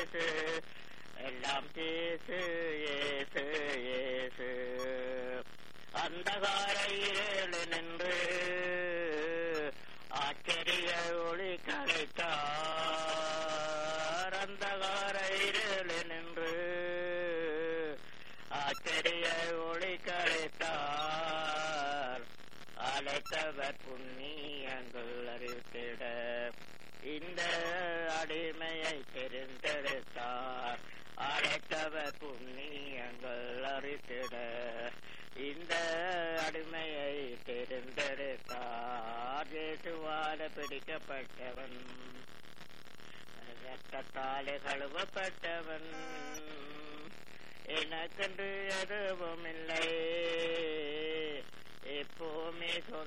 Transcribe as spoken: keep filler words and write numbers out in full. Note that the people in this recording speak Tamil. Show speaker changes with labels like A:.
A: ஏசு எல்லாம் பேசு ஏசு ஏசு அந்தகார இருள் நின்று ஆச்சரிய ஒளி கலைத்தார் அந்தகார இருள் நின்று ஆச்சரிய ஒளி கலைத்தார் அழைத்தவர் புண்ணியங்கள் அறிவித்திட இந்த அடிமையை தெரிந்தெடுத்தார் அழைத்தவர் புண்ணியங்கள் அறித்திட இந்த அடிமையை தெரிந்தெடுத்தார் இயேசுவால பிடிக்கப்பட்டவன் ரத்தத்தாலே கழுவப்பட்டவன் எனக்கென்று எதுவும் இல்லை எப்போவுமே